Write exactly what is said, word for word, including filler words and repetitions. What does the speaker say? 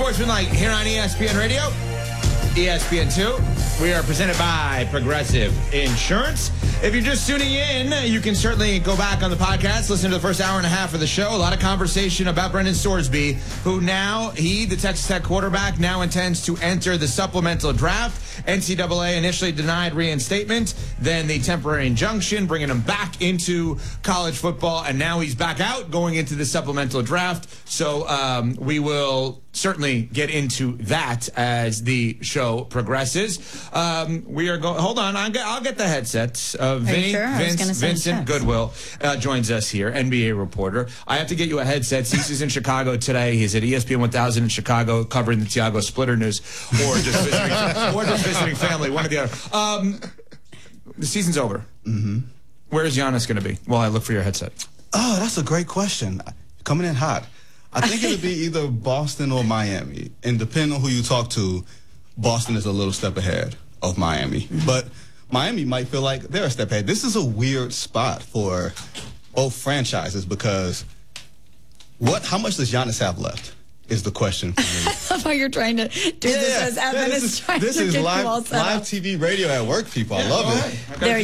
Sportsman Light here on E S P N Radio, E S P N two. We are presented by Progressive Insurance. If you're just tuning in, you can certainly go back on the podcast, listen to the first hour and a half of the show. A lot of conversation about Brendan Sorsby, who now, he, the Texas Tech quarterback, now intends to enter the supplemental draft. N C double A initially denied reinstatement, then the temporary injunction, bringing him back into college football, and now he's back out going into the supplemental draft. So um, we will certainly get into that as the show progresses. Um, we are going. Hold on, I'll get, I'll get the headset. Uh, Vin, sure? Vince, Vincent Goodwill uh, joins us here, N B A reporter. I have to get you a headset. He's in Chicago today. He's at E S P N one thousand in Chicago, covering the Thiago Splitter news, or just visiting, or just visiting family. One or the other. Um, the season's over. Mm-hmm. Where is Giannis going to be while I look for your headset? Oh, that's a great question. Coming in hot. I think it'll be either Boston or Miami. And depending on who you talk to, Boston is a little step ahead of Miami. Mm-hmm. But Miami might feel like they're a step ahead. This is a weird spot for both franchises because what? How much does Giannis have left is the question for me. I love how you're trying to do yeah, this as Evan yeah, this is, is trying this to is get live, you all set live up. T V radio at work, people. I love all it. right. There